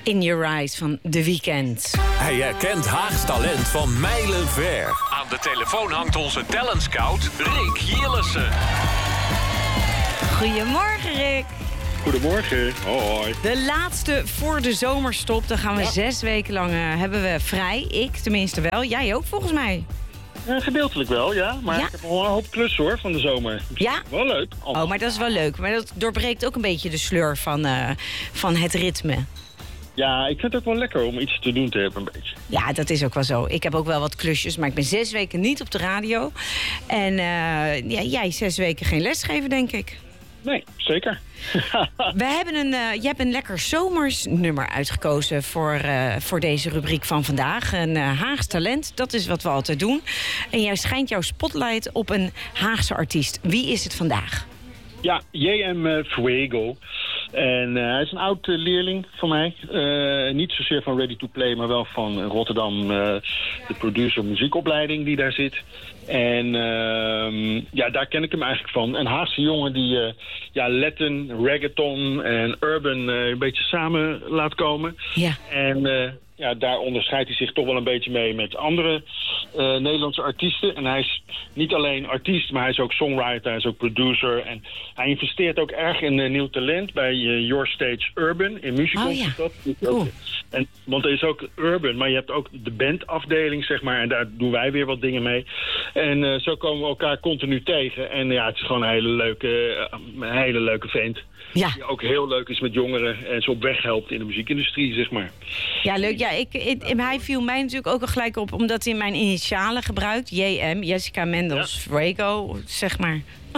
In Your Eyes van The Weeknd. Hij herkent Haags talent van mijlenver. Aan de telefoon hangt onze talentscout Rick Jillessen. Goedemorgen, Rick. Goedemorgen. Hoi. De laatste voor de zomerstop. Dan gaan we 6 weken lang hebben we vrij. Ik tenminste wel. Jij ook volgens mij. Gedeeltelijk wel, ja. Maar ik heb wel een hoop klus hoor van de zomer. Ja? Wel leuk. Oh, maar dat is wel leuk. Maar dat doorbreekt ook een beetje de sleur van het ritme. Ja, ik vind het ook wel lekker om iets te doen te hebben, een beetje. Ja, dat is ook wel zo. Ik heb ook wel wat klusjes, maar ik ben 6 weken niet op de radio. En jij 6 weken geen lesgeven, denk ik. Nee, zeker. Je hebt een lekker zomers nummer uitgekozen voor deze rubriek van vandaag. Een Haags talent, dat is wat we altijd doen. En jij schijnt jouw spotlight op een Haagse artiest. Wie is het vandaag? Ja, J.M. Fuego. En hij is een oud leerling van mij. Niet zozeer van Ready to Play, maar wel van Rotterdam, de producer muziekopleiding die daar zit. En daar ken ik hem eigenlijk van. Een Haagse jongen die Latin, reggaeton en urban een beetje samen laat komen. Ja. En daar onderscheidt hij zich toch wel een beetje mee met andere Nederlandse artiesten. En hij is niet alleen artiest, maar hij is ook songwriter, hij is ook producer. En hij investeert ook erg in nieuw talent bij Your Stage Urban in musicals. Oh, ja. Cool. Want er is ook urban, maar je hebt ook de bandafdeling, zeg maar. En daar doen wij weer wat dingen mee. En zo komen we elkaar continu tegen. En het is gewoon een hele leuke vent. Ja. Die ook heel leuk is met jongeren en ze op weg helpt in de muziekindustrie, zeg maar. Ja, leuk. Ja, hij viel mij natuurlijk ook al gelijk op, omdat hij mijn initialen gebruikt. JM, Jessica Mendels, Fuego, zeg maar.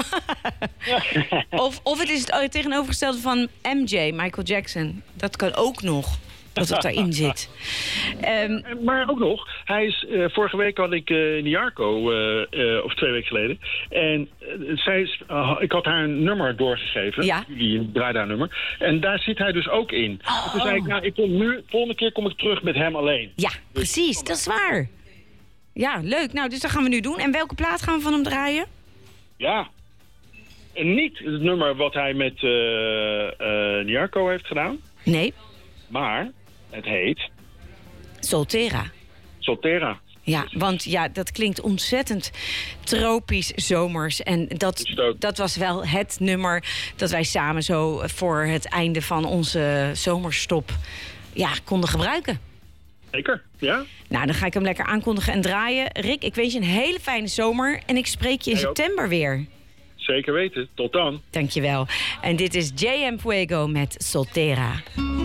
Of het is het tegenovergestelde van MJ, Michael Jackson. Dat kan ook nog. Dat het daarin zit. Maar ook nog, hij is, vorige week had ik Niarco, of 2 weken geleden. En ik had haar een nummer doorgegeven. Ja. Jullie draaiden haar nummer. En daar zit hij dus ook in. Oh. Toen zei ik, volgende keer kom ik terug met hem alleen. Ja, precies, dat is waar. Ja, leuk. Nou, dus dat gaan we nu doen. En welke plaat gaan we van hem draaien? Ja. En niet het nummer wat hij met Niarco heeft gedaan. Nee. Maar het heet Soltera. Ja, want dat klinkt ontzettend tropisch zomers. En dat was wel het nummer dat wij samen zo voor het einde van onze zomerstop konden gebruiken. Zeker, ja. Nou, dan ga ik hem lekker aankondigen en draaien. Rick, ik wens je een hele fijne zomer en ik spreek je in september weer. Zeker weten, tot dan. Dankjewel. En dit is J.M. Fuego met Soltera.